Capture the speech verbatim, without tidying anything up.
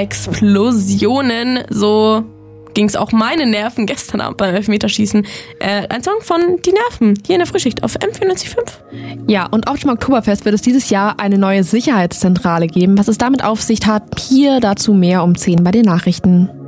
Explosionen. So ging es auch meine Nerven gestern Abend beim Elfmeterschießen. Äh, ein Song von Die Nerven, hier in der Frühschicht auf M vierundneunzig Komma fünf. Ja, und auf dem Oktoberfest wird es dieses Jahr eine neue Sicherheitszentrale geben. Was es damit auf sich hat, hier dazu mehr um zehn bei den Nachrichten.